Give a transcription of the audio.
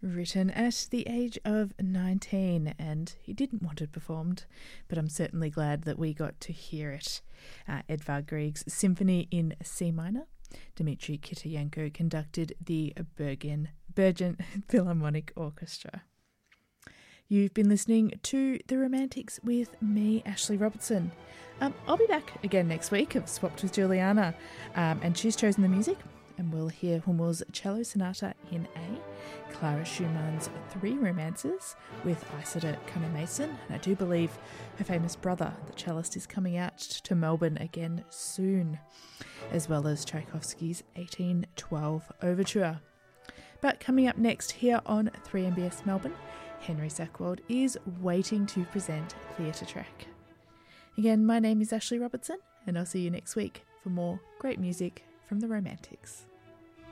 Written at the age of 19, and he didn't want it performed, but I'm certainly glad that we got to hear it. Edvard Grieg's Symphony in C minor. Dmitry Kitayenko conducted the Bergen Philharmonic Orchestra. You've been listening to The Romantics with me, Ashley Robertson. I'll be back again next week. I've swapped with Juliana, and she's chosen the music. And we'll hear Hummel's Cello Sonata in A, Clara Schumann's Three Romances with Isidor Kammermason, and I do believe her famous brother, the cellist, is coming out to Melbourne again soon, as well as Tchaikovsky's 1812 Overture. But coming up next here on 3MBS Melbourne, Henry Sackwald is waiting to present Theatre Track. Again, my name is Ashley Robertson, and I'll see you next week for more great music from the Romantics.